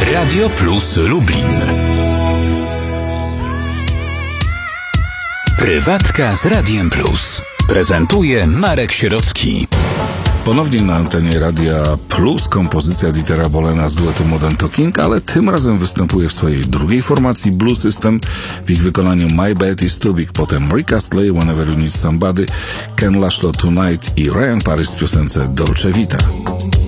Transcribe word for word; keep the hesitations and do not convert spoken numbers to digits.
Radio Plus Lublin. Prywatka z Radiem Plus. Prezentuje Marek Sierocki. Ponownie na antenie Radia Plus kompozycja Dietera Bohlena z duetu Modern Talking, ale tym razem występuje w swojej drugiej formacji Blue System, w ich wykonaniu My Bad Is Too Big, potem Rick Astley, Whenever You Need Somebody, Ken Laszlo Tonight i Ryan Paris w piosence Dolce Vita.